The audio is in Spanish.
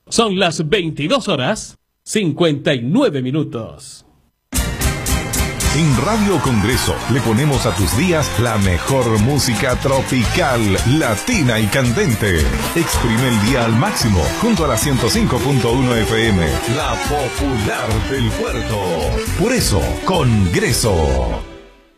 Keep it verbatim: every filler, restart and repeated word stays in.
Son las veintidós horas, cincuenta y nueve minutos. En Radio Congreso le ponemos a tus días la mejor música tropical, latina y candente. Exprime el día al máximo junto a la ciento cinco punto uno F M, la popular del puerto. Por eso, Congreso.